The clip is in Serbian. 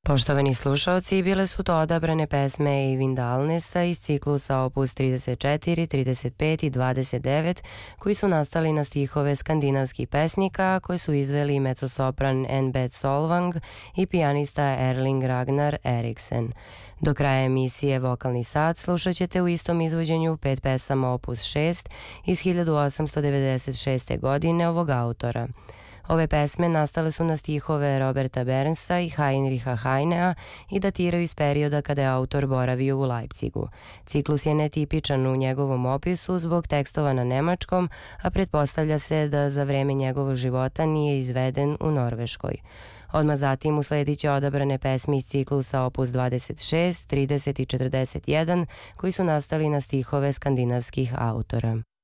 Poštovani slušaoci, bile su to odabrane pesme Eyvind Alnesa iz ciklusa Opus 34, 35 i 29, koji su nastali na stihove skandinavskih pesnika, koje su izveli mezzosopran Enbeth Solvang i pijanista Erling Ragnar Eriksen. Do kraja emisije Vokalni sat slušat ćete u istom izvođenju 5 pesama Opus 6 iz 1896. godine ovog autora. Ove pesme nastale su na stihove Roberta Bernsa i Heinricha Heinea i datiraju iz perioda kada je autor boravio u Leipzigu. Ciklus je netipičan u njegovom opisu zbog tekstova na nemačkom, a pretpostavlja se da za vreme njegovog života nije izveden u Norveškoj. Odmah zatim usledit će odabrane pesme iz ciklusa Opus 26, 30 i 41, koji su nastali na stihove skandinavskih autora.